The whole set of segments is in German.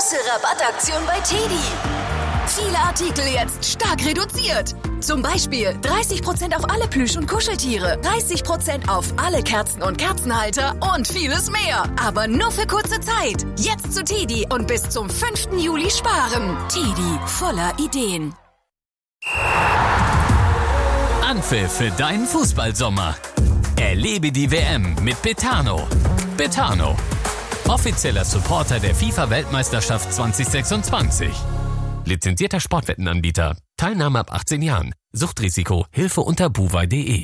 Große Rabattaktion bei TEDi. Viele Artikel jetzt stark reduziert. Zum Beispiel 30% auf alle Plüsch- und Kuscheltiere, 30% auf alle Kerzen und Kerzenhalter und vieles mehr. Aber nur für kurze Zeit. Jetzt zu TEDi und bis zum 5. Juli sparen. TEDi, voller Ideen. Anpfiff für deinen Fußballsommer. Erlebe die WM mit Betano. Betano, offizieller Supporter der FIFA-Weltmeisterschaft 2026. Lizenzierter Sportwettenanbieter. Teilnahme ab 18 Jahren. Suchtrisiko. Hilfe unter buwei.de.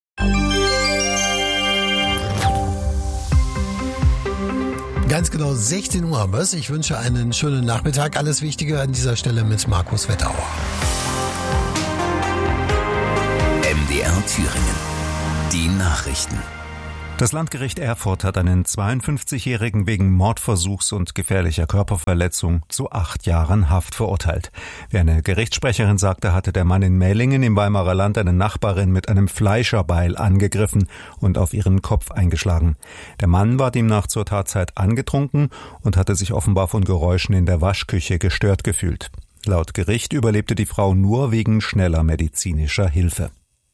Ganz genau 16 Uhr haben wir es. Ich wünsche einen schönen Nachmittag. Alles Wichtige an dieser Stelle mit Markus Wetterauer. MDR Thüringen. Die Nachrichten. Das Landgericht Erfurt hat einen 52-Jährigen wegen Mordversuchs und gefährlicher Körperverletzung zu 8 Jahren Haft verurteilt. Wie eine Gerichtssprecherin sagte, hatte der Mann in Mellingen im Weimarer Land eine Nachbarin mit einem Fleischerbeil angegriffen und auf ihren Kopf eingeschlagen. Der Mann war demnach zur Tatzeit angetrunken und hatte sich offenbar von Geräuschen in der Waschküche gestört gefühlt. Laut Gericht überlebte die Frau nur wegen schneller medizinischer Hilfe.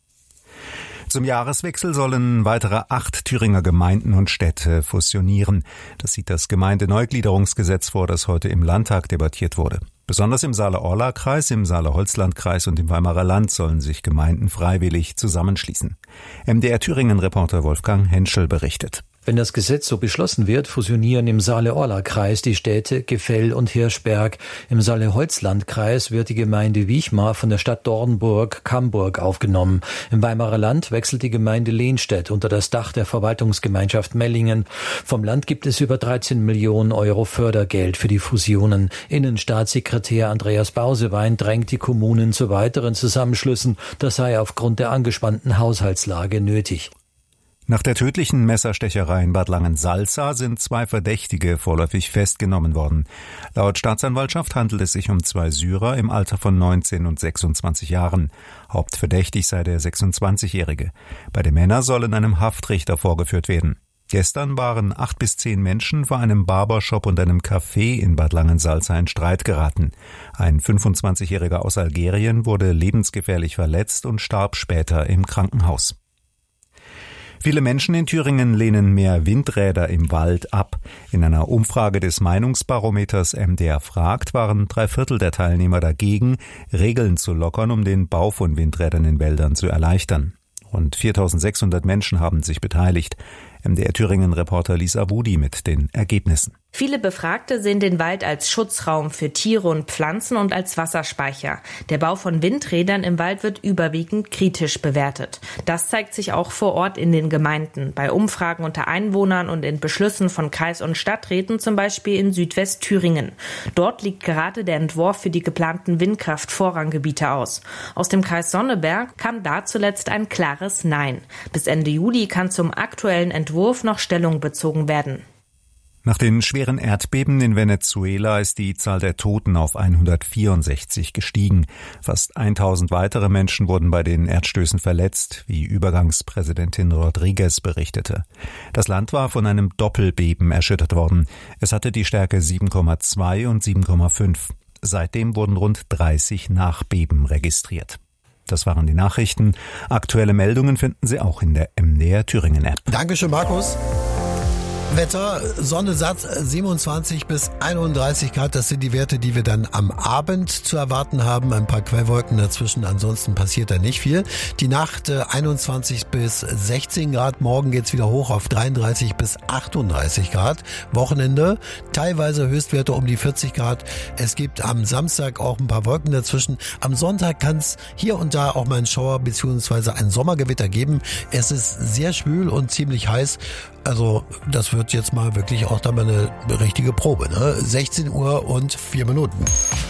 Zum Jahreswechsel sollen weitere 8 Thüringer Gemeinden und Städte fusionieren. Das sieht das Gemeindeneugliederungsgesetz vor, das heute im Landtag debattiert wurde. Besonders im Saale-Orla-Kreis, im Saale-Holzland-Kreis und im Weimarer Land sollen sich Gemeinden freiwillig zusammenschließen. MDR Thüringen-Reporter Wolfgang Henschel berichtet. Wenn das Gesetz so beschlossen wird, fusionieren im Saale-Orla-Kreis die Städte Gefell und Hirschberg. Im Saale-Holzland-Kreis wird die Gemeinde Wichmar von der Stadt Dornburg-Camburg aufgenommen. Im Weimarer Land wechselt die Gemeinde Lehnstedt unter das Dach der Verwaltungsgemeinschaft Mellingen. Vom Land gibt es über 13 Millionen Euro Fördergeld für die Fusionen. Innenstaatssekretär Andreas Bausewein drängt die Kommunen zu weiteren Zusammenschlüssen. Das sei aufgrund der angespannten Haushaltslage nötig. Nach der tödlichen Messerstecherei in Bad Langensalza sind 2 Verdächtige vorläufig festgenommen worden. Laut Staatsanwaltschaft handelt es sich um 2 Syrer im Alter von 19 und 26 Jahren. Hauptverdächtig sei der 26-Jährige. Beide Männer sollen einem Haftrichter vorgeführt werden. Gestern waren 8 bis 10 Menschen vor einem Barbershop und einem Café in Bad Langensalza in Streit geraten. Ein 25-Jähriger aus Algerien wurde lebensgefährlich verletzt und starb später im Krankenhaus. Viele Menschen in Thüringen lehnen mehr Windräder im Wald ab. In einer Umfrage des Meinungsbarometers MDR fragt, waren 3/4 der Teilnehmer dagegen, Regeln zu lockern, um den Bau von Windrädern in Wäldern zu erleichtern. Rund 4.600 Menschen haben sich beteiligt. MDR Thüringen-Reporter Lisa Wudi mit den Ergebnissen. Viele Befragte sehen den Wald als Schutzraum für Tiere und Pflanzen und als Wasserspeicher. Der Bau von Windrädern im Wald wird überwiegend kritisch bewertet. Das zeigt sich auch vor Ort in den Gemeinden, bei Umfragen unter Einwohnern und in Beschlüssen von Kreis- und Stadträten, zum Beispiel in Südwestthüringen. Dort liegt gerade der Entwurf für die geplanten Windkraft-Vorranggebiete aus. Aus dem Kreis Sonneberg kam da zuletzt ein klares Nein. Bis Ende Juli kann zum aktuellen Entwurf noch Stellung bezogen werden. Nach den schweren Erdbeben in Venezuela ist die Zahl der Toten auf 164 gestiegen. Fast 1000 weitere Menschen wurden bei den Erdstößen verletzt, wie Übergangspräsidentin Rodriguez berichtete. Das Land war von einem Doppelbeben erschüttert worden. Es hatte die Stärke 7,2 und 7,5. Seitdem wurden rund 30 Nachbeben registriert. Das waren die Nachrichten. Aktuelle Meldungen finden Sie auch in der MDR Thüringen App. Dankeschön, Markus. Wetter, Sonne satt, 27 bis 31 Grad, das sind die Werte, die wir dann am Abend zu erwarten haben. Ein paar Quellwolken dazwischen, ansonsten passiert da nicht viel. Die Nacht 21 bis 16 Grad, morgen geht's wieder hoch auf 33 bis 38 Grad. Wochenende, teilweise Höchstwerte um die 40 Grad. Es gibt am Samstag auch ein paar Wolken dazwischen. Am Sonntag kann es hier und da auch mal einen Schauer bzw. ein Sommergewitter geben. Es ist sehr schwül und ziemlich heiß. Also das wird jetzt mal wirklich auch dann mal eine richtige Probe, ne? 16 Uhr und 4 Minuten.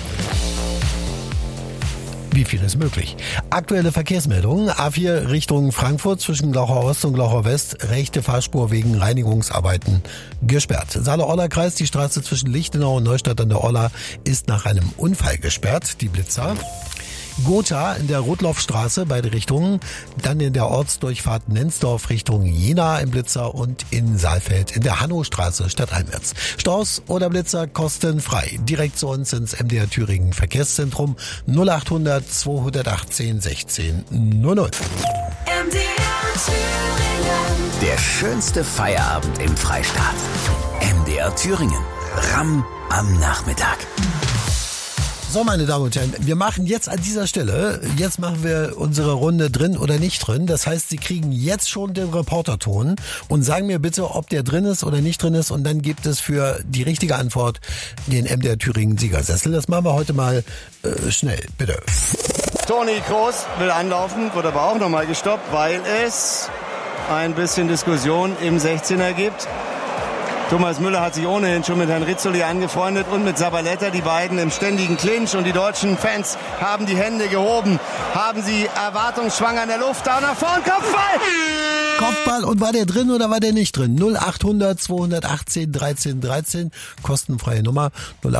Wie viel ist möglich? Aktuelle Verkehrsmeldungen. A4 Richtung Frankfurt zwischen Glauchau Ost und Glauchau West. Rechte Fahrspur wegen Reinigungsarbeiten gesperrt. Saale-Orla-Kreis, die Straße zwischen Lichtenau und Neustadt an der Orla ist nach einem Unfall gesperrt. Die Blitzer. Gotha in der Rotlaufstraße, beide Richtungen. Dann in der Ortsdurchfahrt Nensdorf Richtung Jena im Blitzer und in Saalfeld in der Hannostraße stadteinwärts. Staus oder Blitzer kostenfrei. Direkt zu uns ins MDR Thüringen Verkehrszentrum 0800 218 16 00. MDR Thüringen. Der schönste Feierabend im Freistaat. MDR Thüringen. Ramm am Nachmittag. So, meine Damen und Herren, wir machen jetzt an dieser Stelle, jetzt machen wir unsere Runde drin oder nicht drin. Das heißt, Sie kriegen jetzt schon den Reporterton und sagen mir bitte, ob der drin ist oder nicht drin ist. Und dann gibt es für die richtige Antwort den MDR Thüringen Siegersessel. Das machen wir heute mal schnell, bitte. Toni Kroos will anlaufen, wird aber auch nochmal gestoppt, weil es ein bisschen Diskussion im 16er gibt. Thomas Müller hat sich ohnehin schon mit Herrn Rizzoli angefreundet und mit Zabaleta, die beiden im ständigen Clinch. Und die deutschen Fans haben die Hände gehoben, haben sie erwartungsschwanger in der Luft. Da nach vorn, Kopfball! Kopfball, und war der drin oder war der nicht drin? 0800 218 13 13, kostenfreie Nummer.